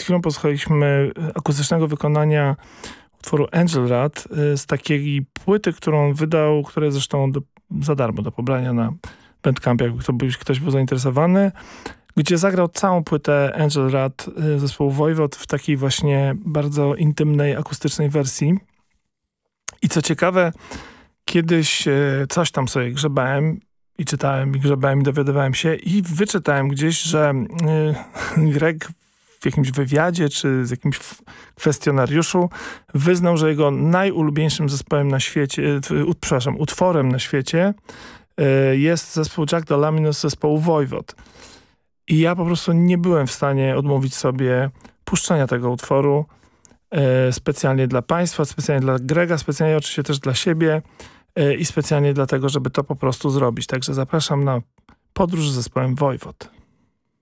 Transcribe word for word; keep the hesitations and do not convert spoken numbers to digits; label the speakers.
Speaker 1: chwilą posłuchaliśmy akustycznego wykonania utworu Angel Rat z takiej płyty, którą wydał, która jest zresztą do, za darmo do pobrania na Bandcampie, jakby kto, ktoś był zainteresowany, gdzie zagrał całą płytę Angel Rat zespołu Voivod w takiej właśnie bardzo intymnej, akustycznej wersji. I co ciekawe, kiedyś coś tam sobie grzebałem i czytałem, i grzebałem, i dowiadywałem się i wyczytałem gdzieś, że Greg w jakimś wywiadzie czy z jakimś kwestionariuszu wyznał, że jego najulubieńszym zespołem na świecie, przepraszam, utworem na świecie jest zespół Jack Delaminus z zespołu Voivod. I ja po prostu nie byłem w stanie odmówić sobie puszczenia tego utworu specjalnie dla państwa, specjalnie dla Grega, specjalnie oczywiście też dla siebie i specjalnie dlatego, żeby to po prostu zrobić. Także zapraszam na podróż z zespołem Voivod.